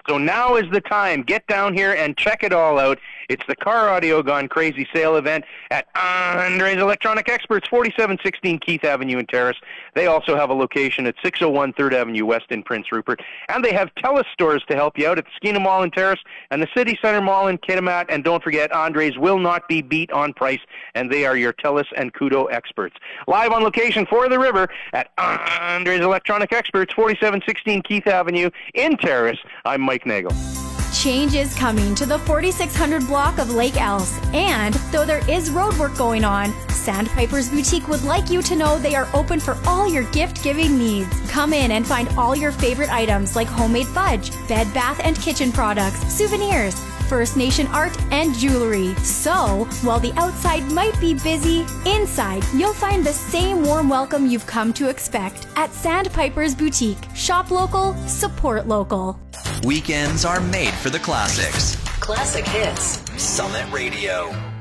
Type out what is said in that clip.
So now is the time. Get down here and check it all out. It's the Car Audio Gone Crazy sale event at Andre's Electronic Experts, 4716 Keith Avenue in Terrace. They also have a location at 601 3rd Avenue West in Prince Rupert. And they have TELUS stores to help you out at the Skeena Mall in Terrace and the City Center Mall in Kitimat. And don't forget, Andre's will not be beat on price, and they are your TELUS and Kudo experts. Live on location for the river at Andre's Electronic Experts, 4716 Keith Avenue in Terrace. I'm Mike Nagel. Change is coming to the 4600 block of Lake Else, and though there is road work going on, Sandpiper's Boutique would like you to know they are open for all your gift-giving needs. Come in and find all your favorite items like homemade fudge, bed, bath, and kitchen products, souvenirs, First Nation art, and jewelry. So, while the outside might be busy, inside you'll find the same warm welcome you've come to expect at Sandpiper's Boutique. Shop local, support local. Weekends are made for the classics. Classic hits. Summit Radio.